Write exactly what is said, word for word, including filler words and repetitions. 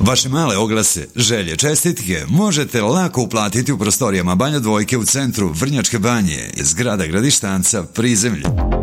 Vaše male oglase, želje, čestitke možete lako uplatiti u prostorijama Banja Dvojke u centru Vrnjačke Banje, zgrada Gradištanca, prizemlje.